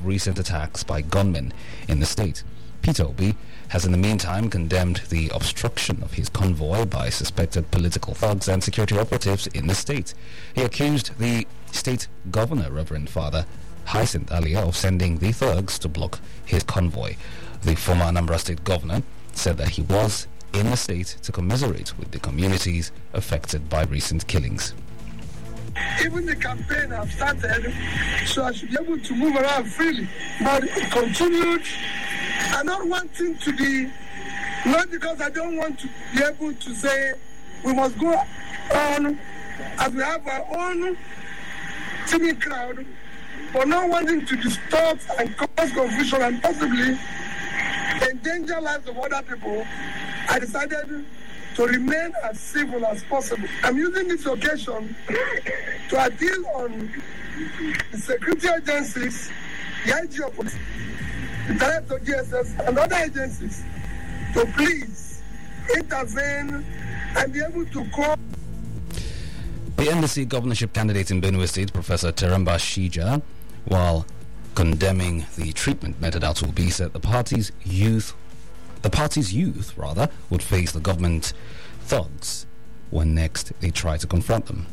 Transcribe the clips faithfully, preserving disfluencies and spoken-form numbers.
of recent attacks by gunmen in the state. Peter Obi has in the meantime condemned the obstruction of his convoy by suspected political thugs and security operatives in the state. He accused the state governor, Reverend Father Hyacinth Alia, of sending the thugs to block his convoy. The former Anambra State governor said that he was in the state to commiserate with the communities affected by recent killings. Even the campaign have started, so I should be able to move around freely. But it continued. I'm not wanting to be, not because I don't want to be able to say we must go on as we have our own teeming crowd, but not wanting to distort and cause confusion and possibly endanger lives of other people. I decided to remain as civil as possible. I'm using this occasion to appeal on the security agencies, the I G of police, the director of G S S, and other agencies to please intervene and be able to call. The N D C governorship candidate in Benue State, Professor Teramba Shija, while condemning the treatment meted out to Obi, said the party's youth The party's youth, rather, would face the government thugs when next they try to confront them.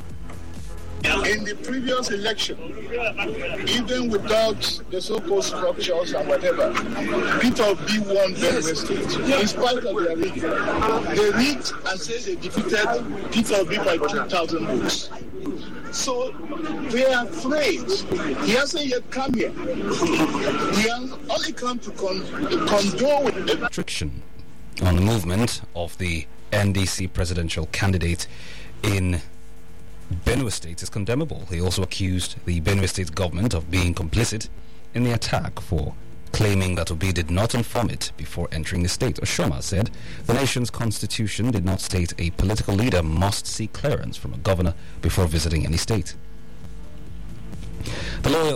In the previous election, even without the so-called structures and whatever, Peter Obi won Benue State, in spite of their rigging. They rigged and said they defeated Peter Obi by two thousand votes. So they are afraid. He hasn't yet come here. He has only come to con- condole with the restriction on the movement of the N D C presidential candidate in Benue State is condemnable. He also accused the Benue State government of being complicit in the attack for claiming that Obi did not inform it before entering the state. Oshoma said the nation's constitution did not state a political leader must seek clearance from a governor before visiting any state. The lawyer